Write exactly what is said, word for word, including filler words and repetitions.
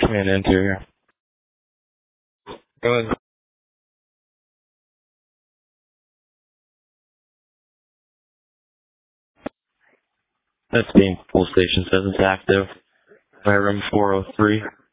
Command interior. Go ahead. That's being full station says it's active. My room four oh three.